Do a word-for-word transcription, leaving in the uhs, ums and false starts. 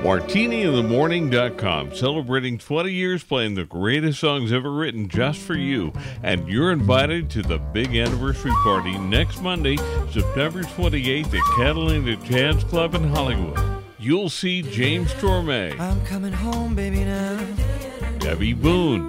martini in the morning dot com, celebrating twenty years playing the greatest songs ever written just for you. And you're invited to the big anniversary party next Monday, September twenty-eighth at Catalina Jazz Club in Hollywood. You'll see James Torme, I'm coming home, baby, now. Debbie Boone,